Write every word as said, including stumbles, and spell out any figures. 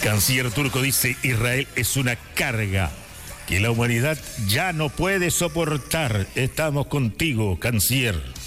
Canciller turco dice: Israel es una carga que la humanidad ya no puede soportar. Estamos contigo, canciller.